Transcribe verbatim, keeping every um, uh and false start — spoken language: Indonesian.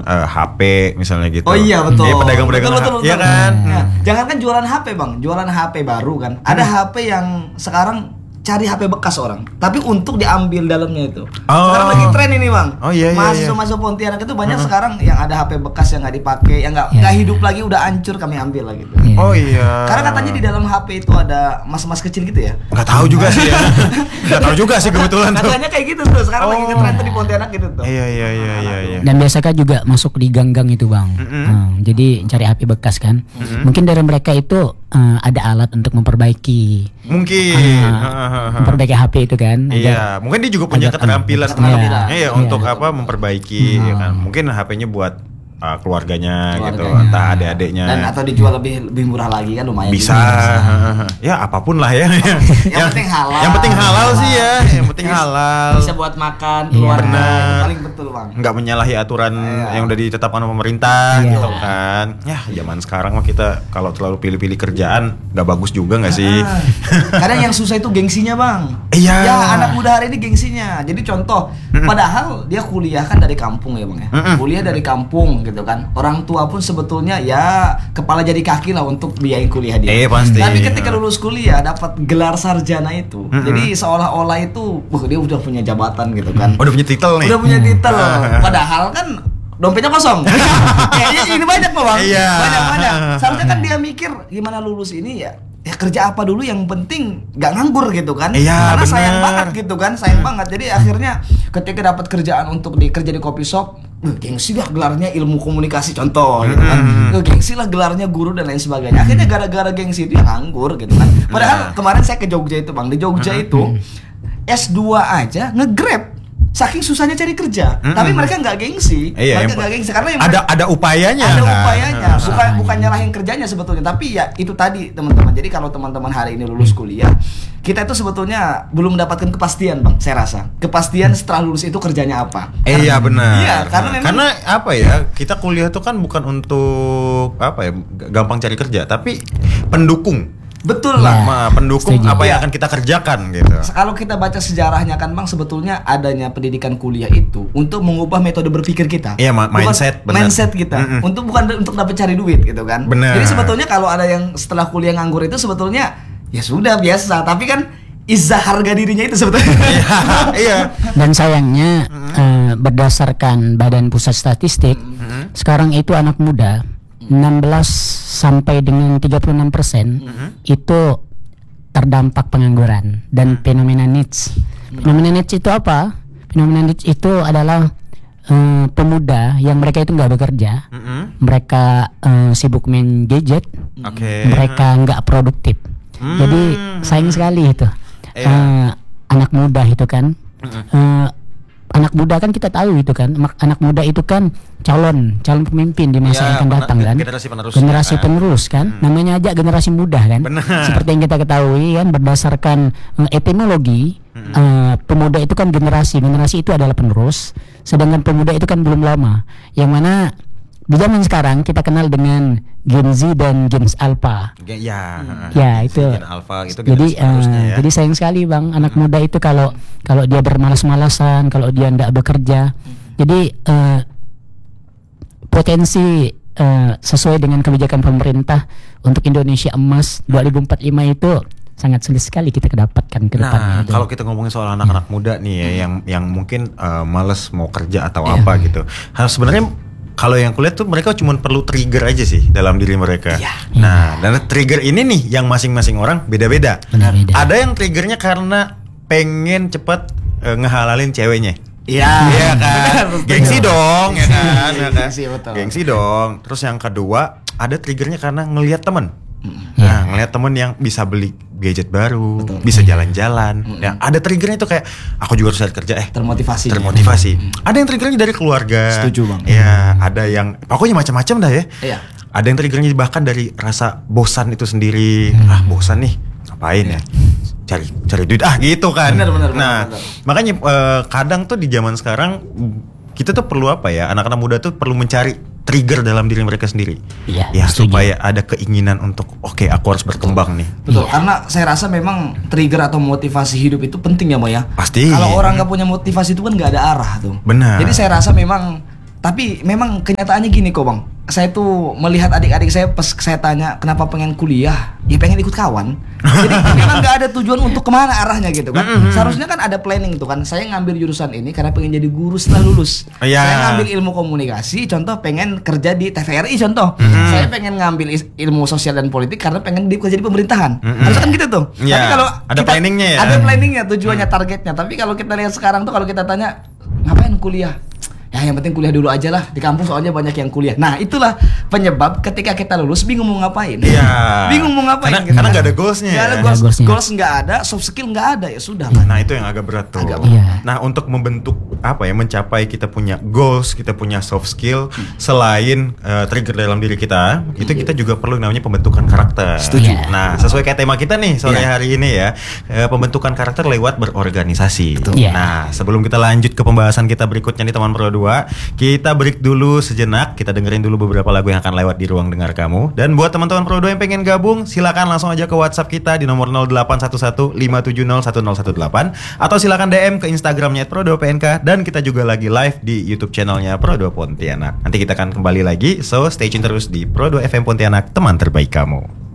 uh, H P misalnya gitu. Oh iya betul. Ya, pedagang-pedagang betul, betul, betul, ya betul. kan. Nah, jangan kan jualan H P bang, jualan H P baru kan. Ada hmm. H P yang sekarang cari H P bekas orang, tapi untuk diambil dalamnya itu. Oh. Sekarang lagi tren ini bang. Oh iya iya. Mahasiswa-mahasiswa Pontianak itu banyak uh-huh. sekarang yang ada H P bekas yang nggak dipakai, yang nggak nggak yeah. hidup lagi, udah hancur kami ambil lagi. Gitu. Yeah. Oh iya. Karena katanya di dalam H P itu ada mas-mas kecil gitu ya. Nggak tahu juga sih ya. Nggak tahu juga sih kebetulan tuh. Katanya kayak gitu tuh. Sekarang oh. lagi ngetren tuh di Pontianak gitu tuh. Iya iya iya iya. iya. Dan biasa kan juga masuk di gang-gang itu bang. Mm-hmm. Hmm, jadi cari H P bekas kan. Mm-hmm. Mungkin dari mereka itu uh, ada alat untuk memperbaiki. Mungkin. Uh, memperbaiki H P itu kan. Iya, mungkin dia juga punya keterampilan keterampilan. Iya, iya, untuk iya. apa memperbaiki hmm. ya kan. Mungkin H P-nya buat uh, keluarganya, keluarganya gitu, entah adik-adiknya. Dan atau dijual lebih lebih murah lagi kan lumayan. Bisa. Juga. Ya apapun lah ya. yang, yang penting halal. Yang penting halal sih ya. Yang penting halal. Bisa buat makan keluarga. Iya, itu paling betul bang. Nggak menyalahi aturan iya. yang udah ditetapkan oleh pemerintah iya. gitu kan. Ya zaman sekarang mah kita kalau terlalu pilih-pilih kerjaan nggak bagus juga nggak sih? Ah, kadang yang susah itu gengsinya bang. Iya. Ya anak muda hari ini gengsinya. Jadi contoh, mm-mm. padahal dia kuliah kan dari kampung ya bang ya. Mm-mm. Kuliah dari kampung gitu kan. Orang tua pun sebetulnya ya kepala jadi kaki lah untuk biayain kuliah dia. Eh pasti. Tapi ketika lulus kuliah dapat gelar sarjana itu, mm-mm. jadi seolah-olah itu, wah dia udah punya jabatan gitu kan. Udah punya titel nih. Udah punya titel. Padahal kan dompetnya kosong. Kayaknya ini banyak kok bang. Iya. Banyak-banyak. Seharusnya kan dia mikir gimana lulus ini ya. Ya kerja apa dulu yang penting gak nganggur gitu kan. Iya, karena bener. sayang banget gitu kan, sayang hmm. banget. Jadi akhirnya ketika dapat kerjaan untuk di kerja di coffee shop, uh, gengsi lah gelarnya ilmu komunikasi contoh gitu kan. Uh, gengsi lah gelarnya guru dan lain sebagainya. Akhirnya gara-gara gengsi dia nganggur gitu kan. Padahal kemarin saya ke Jogja itu bang, di Jogja itu S dua aja nge-grab. Saking susahnya cari kerja, mm-hmm. tapi mereka nggak gengsi, iya, mereka nggak gengsi karena yang ada ada upayanya, ada kan? upayanya, bukan bukan nyalahin kerjanya sebetulnya, tapi ya itu tadi teman-teman. Jadi kalau teman-teman hari ini lulus kuliah, kita itu sebetulnya belum mendapatkan kepastian bang, saya rasa kepastian setelah lulus itu kerjanya apa. Eh, iya benar. Iya, karena memang, karena apa ya, kita kuliah itu kan bukan untuk apa ya, gampang cari kerja, tapi pendukung. Betul lah, ya, pendukung setuju. Apa yang akan kita kerjakan gitu. Kalau kita baca sejarahnya kan bang, sebetulnya adanya pendidikan kuliah itu untuk mengubah metode berpikir kita. Iya, ma- mindset, bener. Mindset kita. Mm-mm. Untuk bukan untuk dapat cari duit gitu kan. Bener. Jadi sebetulnya kalau ada yang setelah kuliah nganggur itu sebetulnya ya sudah biasa, tapi kan izzah harga dirinya itu sebetulnya. Iya. Dan sayangnya mm-hmm. uh, berdasarkan Badan Pusat Statistik, mm-hmm. sekarang itu anak muda enam belas sampai dengan tiga puluh enam persen mm-hmm. itu terdampak pengangguran dan fenomena niche. Fenomena niche itu apa? Fenomena niche itu adalah uh, pemuda yang mereka itu nggak bekerja, mm-hmm. mereka uh, sibuk main gadget, okay. mereka nggak produktif. Mm-hmm. Jadi sayang sekali itu yeah. uh, anak muda itu kan. Mm-hmm. Uh, anak muda kan kita tahu itu kan, anak muda itu kan calon calon pemimpin di masa ya, yang akan datang kan, generasi penerus generasi kan? penerus kan, hmm. namanya aja generasi muda kan. Benar. Seperti yang kita ketahui kan, berdasarkan uh, etimologi hmm. uh, pemuda itu kan generasi generasi itu adalah penerus, sedangkan pemuda itu kan belum lama, yang mana di zaman sekarang kita kenal dengan Gen Z dan Gen Alpha. Ya, hmm. ya itu. Gen Alpha itu jadi uh, ya. jadi sayang sekali bang, anak hmm. muda itu kalau kalau dia bermalas-malasan, kalau dia tidak bekerja, hmm. jadi uh, potensi uh, sesuai dengan kebijakan pemerintah untuk Indonesia Emas dua ribu empat puluh lima itu sangat sulit sekali kita kedapatkan ke depannya. Nah, kalau kita ngomongin soal anak-anak muda nih ya, hmm. yang yang mungkin uh, males mau kerja atau yeah. apa gitu. Harus sebenarnya kalau yang kuliah tuh mereka cuma perlu trigger aja sih dalam diri mereka. Ya. Nah, dan trigger ini nih yang masing-masing orang beda-beda. Benar-beda. Ada yang triggernya karena pengen cepet uh, ngehalalin ceweknya. Iya. Iya kan. Gengsi dong, ya kan. Ya kan? Gengsi, betul. Gengsi dong. Terus yang kedua, ada triggernya karena ngelihat teman. Hmm. Nah, ngelihat temen yang bisa beli gadget baru, betul. Bisa jalan-jalan. Mm-hmm. Ya, ada triggernya itu kayak aku juga harus cari kerja, eh termotivasi. Termotivasi. Mm-hmm. Ada yang triggernya dari keluarga. Setuju bang. Ya, ada yang pokoknya macam-macam dah ya. Iya. Ada yang triggernya bahkan dari rasa bosan itu sendiri. Mm. Ah, bosan nih, ngapain ya? Cari cari duit ah gitu kan. Benar, benar, nah, benar, benar. makanya uh, kadang tuh di zaman sekarang kita tuh perlu apa ya? Anak-anak muda tuh perlu mencari trigger dalam diri mereka sendiri. Iya, ya supaya ada keinginan untuk oke okay, aku harus berkembang nih. Betul. Iya. Karena saya rasa memang trigger atau motivasi hidup itu penting ya, Mo ya. Pasti. Kalau orang nggak punya motivasi itu kan nggak ada arah tuh. Benar. Jadi saya rasa memang Tapi memang kenyataannya gini kok bang, saya tuh melihat adik-adik saya pas saya tanya kenapa pengen kuliah, ya pengen ikut kawan. Jadi memang nggak ada tujuan untuk kemana arahnya gitu kan. Seharusnya kan ada planning tuh kan. Saya ngambil jurusan ini karena pengen jadi guru setelah lulus. Iya. Saya ngambil ilmu komunikasi, contoh pengen kerja di T V R I contoh. Saya pengen ngambil is- ilmu sosial dan politik karena pengen di, kerja di pemerintahan. Harusnya kan gitu tuh. Iya. Tapi kalau Ada kita- planningnya ya? Ada planningnya, tujuannya, targetnya. Tapi kalau kita lihat sekarang tuh kalau kita tanya ngapain kuliah? Ya yang penting kuliah dulu aja lah, di kampus soalnya banyak yang kuliah. Nah itulah penyebab ketika kita lulus bingung mau ngapain. Iya. Bingung mau ngapain. Karena, gitu. karena nggak ada goalsnya. Nggak ada ya. goals, goalsnya. goals nggak ada, soft skill nggak ada, ya sudah lah. Nah itu yang agak berat tuh. Agak berat. Iya. Nah untuk membentuk apa ya, mencapai kita punya goals, kita punya soft skill, selain uh, trigger dalam diri kita, itu kita juga perlu namanya pembentukan karakter. Setuju. Iya. Nah sesuai kayak tema kita nih sore Iya. hari ini ya, uh, pembentukan karakter lewat berorganisasi. Iya. Nah sebelum kita lanjut ke pembahasan kita berikutnya nih teman Pro dua, kita break dulu sejenak, kita dengerin dulu beberapa lagu yang akan lewat di ruang dengar kamu. Dan buat teman-teman Pro dua yang pengen gabung, silakan langsung aja ke WhatsApp kita di nomor nol delapan satu satu lima tujuh nol satu nol satu delapan atau silakan D M ke Instagramnya Pro dua P N K, dan kita juga lagi live di YouTube channelnya Pro dua Pontianak. Nanti kita akan kembali lagi, so stay tune terus di Pro dua F M Pontianak, teman terbaik kamu.